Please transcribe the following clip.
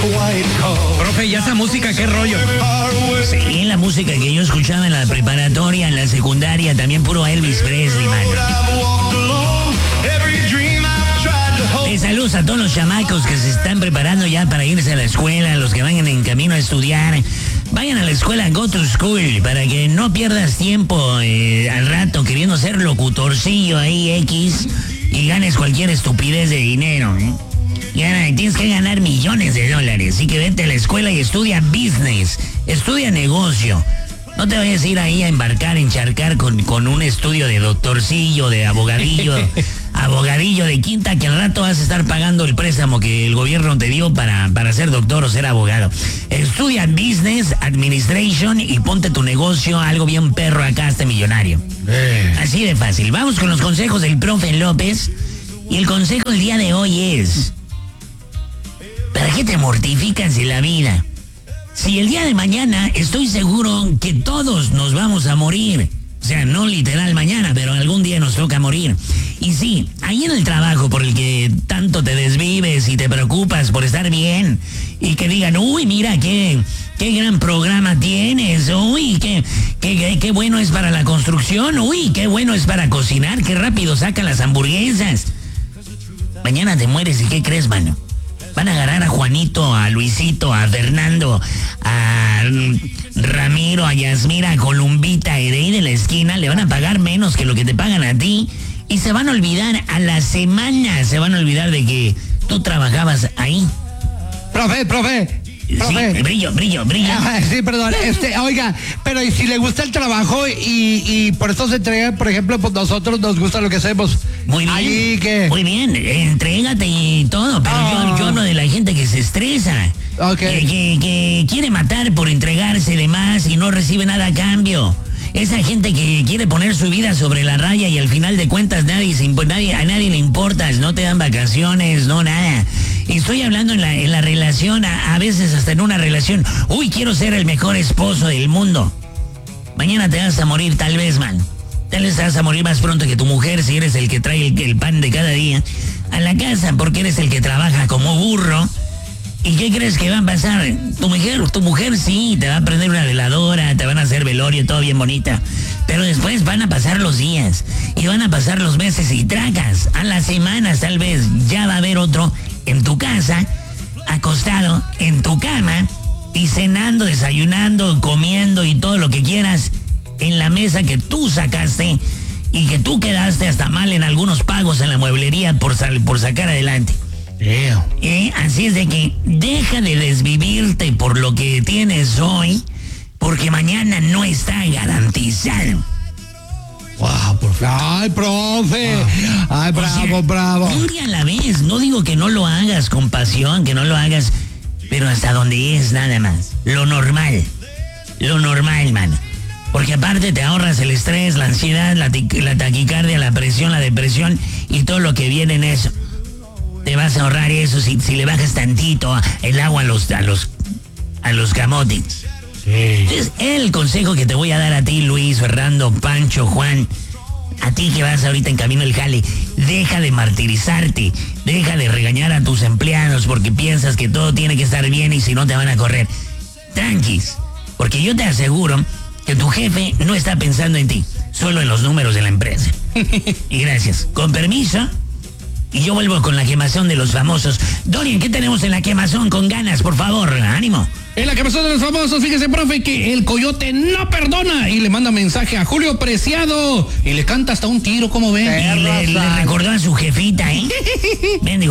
Profe, ¿y esa música qué rollo? Sí, la música que yo escuchaba en la preparatoria, en la secundaria, también puro Elvis Presley, mano. Saludos a todos los chamacos que se están preparando ya para irse a la escuela, los que vayan en camino a estudiar. Vayan a la escuela, go to school, para que no pierdas tiempo al rato queriendo ser locutorcillo ahí X y ganes cualquier estupidez de dinero. Ya tienes que ganar millones de dólares, así que vete a la escuela y estudia business, estudia negocio. No te vayas a ir ahí a encharcar con un estudio de doctorcillo, de abogadillo, abogadillo de quinta, que al rato vas a estar pagando el préstamo que el gobierno te dio para ser doctor o ser abogado. Estudia business, administration y ponte tu negocio, algo bien perro acá, hasta millonario. Así de fácil. Vamos con los consejos del profe López. Y el consejo del día de hoy es: ¿para qué te mortificas en la vida? Si el día de mañana estoy seguro que todos nos vamos a morir. O sea, no literal mañana, pero algún día nos toca morir. Y sí, ahí en el trabajo por el que tanto te desvives y te preocupas por estar bien, y que digan, uy, mira, qué gran programa tienes, uy, qué bueno es para la construcción, uy, qué bueno es para cocinar, qué rápido sacan las hamburguesas. Mañana te mueres y ¿qué crees, mano? Van a agarrar a Juanito, a Luisito, a Fernando, a Ramiro, a Yasmira, a Columbita, de ahí de la esquina, le van a pagar menos que lo que te pagan a ti y se van a olvidar a la semana, se van a olvidar de que tú trabajabas ahí. Profe. Sí, brillo. Sí, perdón. Oiga, pero ¿y si le gusta el trabajo y por eso se entrega, por ejemplo, pues nosotros nos gusta lo que hacemos? Muy bien. Ahí que... Muy bien, entrégate y todo, pero yo hablo de la gente que se estresa. Okay. Que quiere matar por entregarse de más y no recibe nada a cambio. Esa gente que quiere poner su vida sobre la raya y al final de cuentas a nadie le importas, no te dan vacaciones, no nada. Estoy hablando en la relación, a veces hasta en una relación. Uy, quiero ser el mejor esposo del mundo. Mañana te vas a morir tal vez, man. Tal vez te vas a morir más pronto que tu mujer si eres el que trae el pan de cada día a la casa porque eres el que trabaja como burro. ¿Y qué crees que va a pasar? Tu mujer sí, te va a prender una veladora, te van a hacer velorio, todo bien bonita. Pero después van a pasar los días y van a pasar los meses y tracas. A las semanas tal vez ya va a haber otro en tu casa, acostado en tu cama y cenando, desayunando, comiendo y todo lo que quieras en la mesa que tú sacaste y que tú quedaste hasta mal en algunos pagos en la mueblería por sacar adelante. Así es de que deja de desvivirte por lo que tienes hoy, porque mañana no está garantizado. Wow, profe. Ay, profe. Ay, bravo. Un día a la vez, no digo que no lo hagas con pasión, que no lo hagas, pero hasta donde es nada más. Lo normal, mano. Porque aparte te ahorras el estrés, la ansiedad, la taquicardia, la presión, la depresión y todo lo que viene en eso. Te vas a ahorrar eso si le bajas tantito el agua a los camotes. Sí. Entonces, el consejo que te voy a dar a ti, Luis, Fernando, Pancho, Juan, a ti que vas ahorita en camino al jale, deja de martirizarte, deja de regañar a tus empleados porque piensas que todo tiene que estar bien y si no te van a correr. Tranquis, porque yo te aseguro que tu jefe no está pensando en ti, solo en los números de la empresa. Y gracias. Con permiso. Y yo vuelvo con la quemazón de los famosos. Dorian, ¿qué tenemos en la quemazón? Con ganas, por favor, ánimo. En la quemazón de los famosos, fíjese, profe, que el coyote no perdona y le manda mensaje a Julio Preciado y le canta hasta un tiro, ¿cómo ven? Y le recordó a su jefita, ¿eh? Ven,